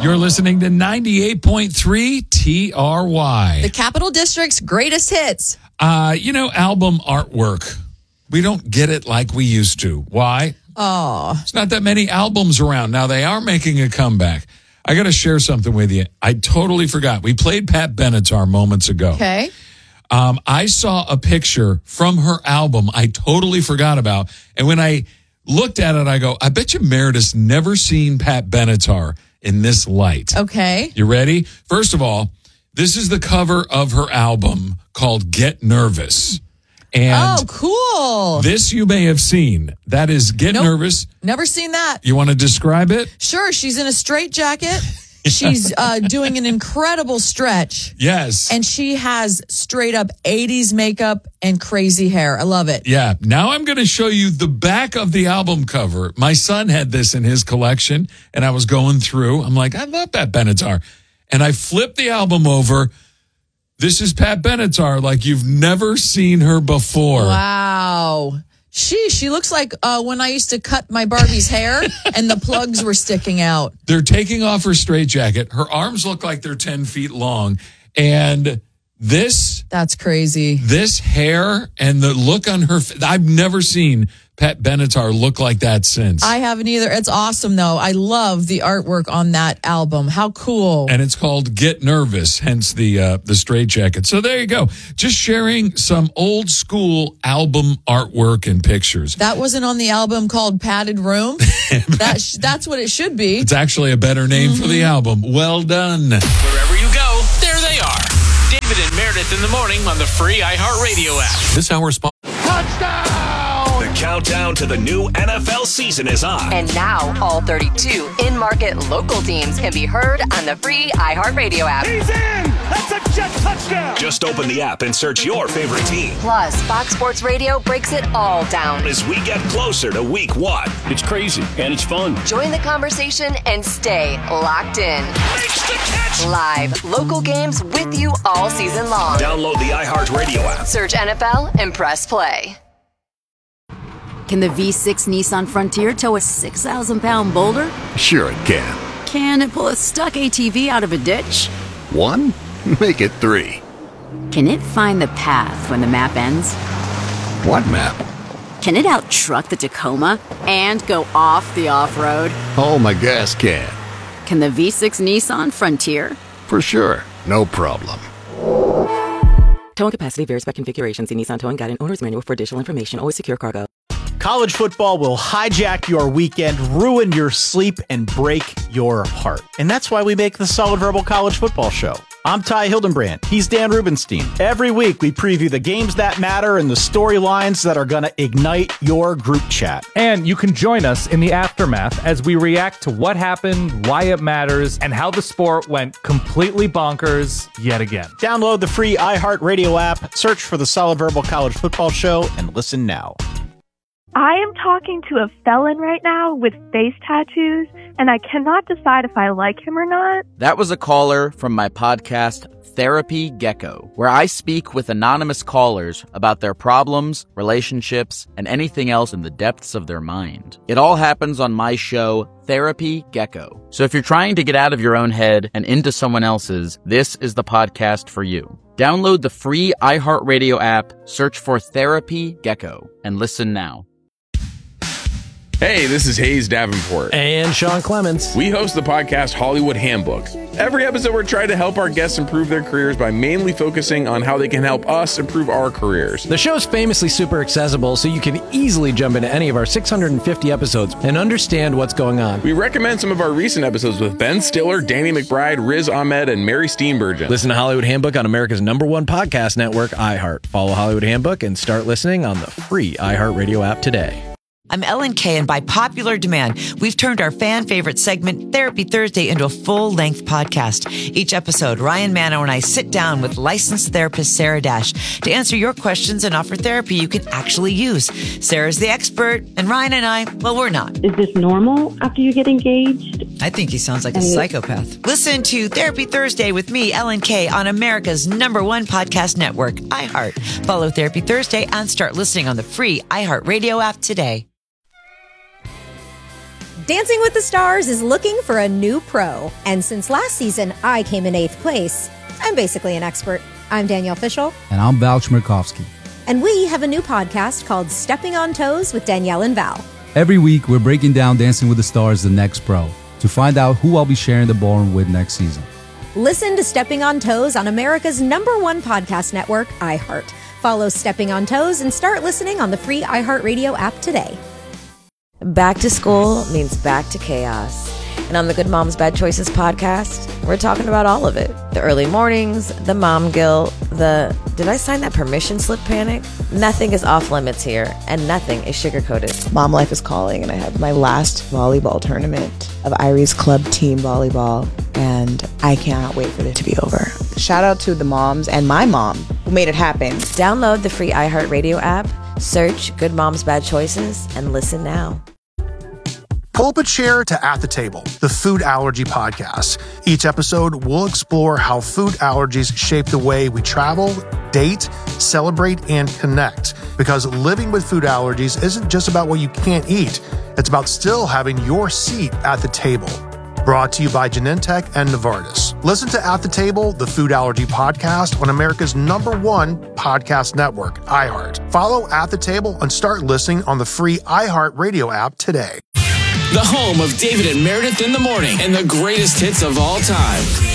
You're listening to 98.3 TRY. The Capital District's greatest hits. Album artwork. We don't get it like we used to. Why? Oh. It's not that many albums around. Now, they are making a comeback. I got to share something with you. I totally forgot. We played Pat Benatar moments ago. Okay. I saw a picture from her album I totally forgot about. And when I looked at it, I go, I bet you Meredith's never seen Pat Benatar in this light. Okay. You ready? First of all, this is the cover of her album called Get Nervous. And cool. This you may have seen. That is Get Nervous. Never seen that. You want to describe it? Sure. She's in a straitjacket. She's doing an incredible stretch. Yes. And she has straight up 80s makeup and crazy hair. I love it. Yeah. Now I'm going to show you the back of the album cover. My son had this in his collection, and I was going through. I'm like, I love Pat Benatar. And I flipped the album over. This is Pat Benatar like you've never seen her before. Wow. She looks like when I used to cut my Barbie's hair and the plugs were sticking out. They're taking off her straitjacket. Her arms look like they're 10 feet long. And that's crazy. This hair and the look on her, I've never seen Pat Benatar look like that since. I haven't either. It's awesome, though. I love the artwork on that album. How cool. And it's called Get Nervous, hence the straitjacket. So there you go. Just sharing some old school album artwork and pictures. That wasn't on the album called Padded Room. That's what it should be. It's actually a better name for the album. Well done. Wherever you go, there they are. David and Meredith in the morning on the free iHeartRadio app. This hour Touchdown! The countdown to the new NFL season is on. And now all 32 in-market local teams can be heard on the free iHeartRadio app. He's in! That's a jet touchdown! Just open the app and search your favorite team. Plus, Fox Sports Radio breaks it all down as we get closer to week 1. It's crazy and it's fun. Join the conversation and stay locked in. Makes the catch! Live local games with you all season long. Download the iHeartRadio app. Search NFL and press play. Can the V6 Nissan Frontier tow a 6,000-pound boulder? Sure it can. Can it pull a stuck ATV out of a ditch? 1? Make it 3. Can it find the path when the map ends? What map? Can it out-truck the Tacoma and go off the off-road? Oh, my gas can. Can the V6 Nissan Frontier? For sure. No problem. Towing capacity varies by configuration. See Nissan Towing Guide and Owner's Manual for additional information. Always secure cargo. College football will hijack your weekend, ruin your sleep, and break your heart. And that's why we make the Solid Verbal College Football Show. I'm Ty Hildenbrand. He's Dan Rubenstein. Every week, we preview the games that matter and the storylines that are going to ignite your group chat. And you can join us in the aftermath as we react to what happened, why it matters, and how the sport went completely bonkers yet again. Download the free iHeartRadio app, search for the Solid Verbal College Football Show, and listen now. I am talking to a felon right now with face tattoos, and I cannot decide if I like him or not. That was a caller from my podcast, Therapy Gecko, where I speak with anonymous callers about their problems, relationships, and anything else in the depths of their mind. It all happens on my show, Therapy Gecko. So if you're trying to get out of your own head and into someone else's, this is the podcast for you. Download the free iHeartRadio app, search for Therapy Gecko, and listen now. Hey, this is Hayes Davenport. And Sean Clements. We host the podcast Hollywood Handbook. Every episode, we're trying to help our guests improve their careers by mainly focusing on how they can help us improve our careers. The show's famously super accessible, so you can easily jump into any of our 650 episodes and understand what's going on. We recommend some of our recent episodes with Ben Stiller, Danny McBride, Riz Ahmed, and Mary Steenburgen. Listen to Hollywood Handbook on America's #1 podcast network, iHeart. Follow Hollywood Handbook and start listening on the free iHeartRadio app today. I'm Ellen Kay, and by popular demand, we've turned our fan favorite segment, Therapy Thursday, into a full-length podcast. Each episode, Ryan Mano and I sit down with licensed therapist Sarah Dash to answer your questions and offer therapy you can actually use. Sarah's the expert, and Ryan and I, well, we're not. Is this normal after you get engaged? I think he sounds like a psychopath. Listen to Therapy Thursday with me, Ellen Kay, on America's #1 podcast network, iHeart. Follow Therapy Thursday and start listening on the free iHeartRadio app today. Dancing with the Stars is looking for a new pro. And since last season, I came in 8th place. I'm basically an expert. I'm Danielle Fishel. And I'm Val Chmerkovsky. And we have a new podcast called Stepping on Toes with Danielle and Val. Every week, we're breaking down Dancing with the Stars, the next pro, to find out who I'll be sharing the ballroom with next season. Listen to Stepping on Toes on America's #1 podcast network, iHeart. Follow Stepping on Toes and start listening on the free iHeartRadio app today. Back to school means back to chaos. And on the Good Moms Bad Choices podcast, we're talking about all of it. The early mornings, the mom guilt, the did I sign that permission slip panic? Nothing is off limits here, and nothing is sugar-coated. Mom life is calling, and I have my last volleyball tournament of Irie's Club Team Volleyball, and I cannot wait for it to be over. Shout out to the moms and my mom who made it happen. Download the free iHeartRadio app, search Good Moms Bad Choices, and listen now. Pull up a chair to At the Table, the food allergy podcast. Each episode, we'll explore how food allergies shape the way we travel, date, celebrate, and connect. Because living with food allergies isn't just about what you can't eat. It's about still having your seat at the table. Brought to you by Genentech and Novartis. Listen to At the Table, the food allergy podcast on America's #1 podcast network, iHeart. Follow At the Table and start listening on the free iHeart Radio app today. The home of David and Meredith in the morning and the greatest hits of all time.